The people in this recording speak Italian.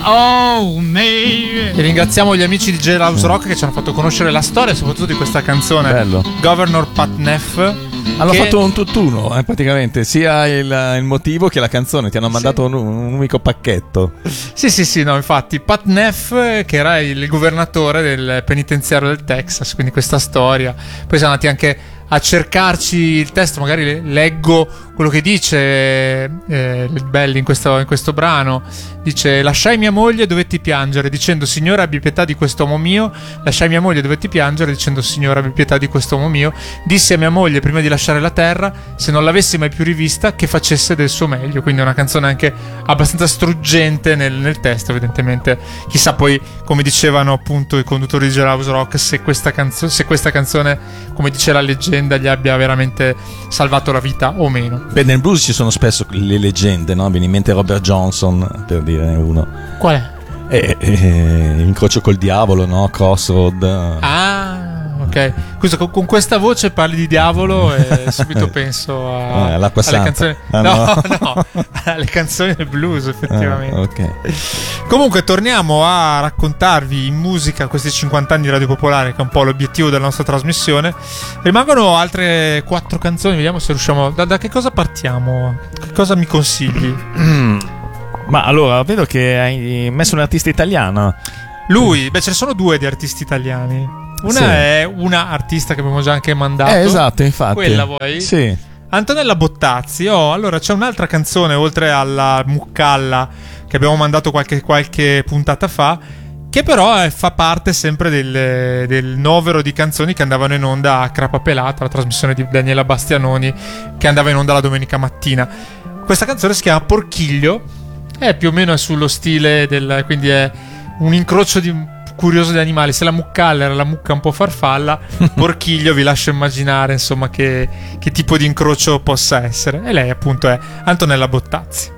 Oh, me. E ringraziamo gli amici di Jailhouse Rock che ci hanno fatto conoscere la storia, soprattutto di questa canzone. Bello. Governor Pat Neff. Hanno fatto un tutt'uno, praticamente, sia il motivo che la canzone. Ti hanno mandato un unico pacchetto. Sì, no, infatti Pat Neff, che era il governatore del penitenziario del Texas, quindi questa storia. Poi siamo andati anche a cercarci il testo, magari leggo quello che dice Belli in questo brano. Dice: lasciai mia moglie e dovetti piangere dicendo Signore abbi pietà di quest'uomo mio. Lasciai mia moglie e dovetti piangere dicendo Signore abbi pietà di quest'uomo mio. Dissi a mia moglie prima di lasciare la terra, se non l'avessi mai più rivista, che facesse del suo meglio. Quindi è una canzone anche abbastanza struggente nel testo, evidentemente. Chissà poi, come dicevano appunto i conduttori di Jailhouse Rock, se questa canzone, come dice la leggenda, gli abbia veramente salvato la vita o meno. Beh, nel blues ci sono spesso le leggende, no? Viene in mente Robert Johnson, per dire uno. Qual è? Incrocio col diavolo, no? Crossroad. Ok. Con questa voce parli di diavolo e subito penso alle canzoni. No, alle canzoni del blues, effettivamente. Ok. Comunque torniamo a raccontarvi in musica questi 50 anni di Radio Popolare, che è un po' l'obiettivo della nostra trasmissione. Rimangono altre 4 canzoni, vediamo se riusciamo. Da che cosa partiamo? Che cosa mi consigli? Ma allora, vedo che hai messo un artista italiano. Lui, ce ne sono 2 di artisti italiani. Una è una artista che abbiamo già anche mandato. Esatto, infatti. Quella vuoi? Sì. Antonella Bottazzi. Allora c'è un'altra canzone oltre alla Muccalla che abbiamo mandato qualche puntata fa, che però fa parte sempre del novero di canzoni che andavano in onda a Crapa Pelata, la trasmissione di Daniela Bastianoni, che andava in onda la domenica mattina. Questa canzone si chiama Porchiglio, è più o meno sullo stile quindi è un incrocio curioso di animali. Se la muccalla era la mucca un po' farfalla, Porchiglio vi lascio immaginare insomma che tipo di incrocio possa essere. E lei appunto è Antonella Bottazzi.